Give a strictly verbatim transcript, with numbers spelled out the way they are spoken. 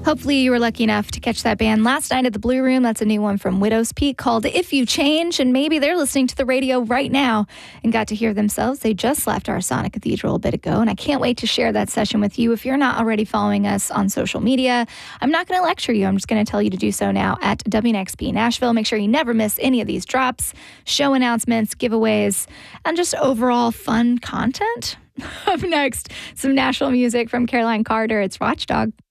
Hopefully you were lucky enough to catch that band last night at the Blue Room. That's a new one from Widow's Peak called If You Change, and maybe they're listening to the radio right now and got to hear themselves. They just left our Sonic Cathedral a bit ago, and I can't wait to share that session with you. If you're not already following us on social media, I'm not going to lecture you. I'm just going to tell you to do so now at W N X P Nashville. Make sure you never miss any of these drops, show announcements, giveaways, and just overall fun content. Up next, some Nashville music from Caroline Carter. It's Watchdog.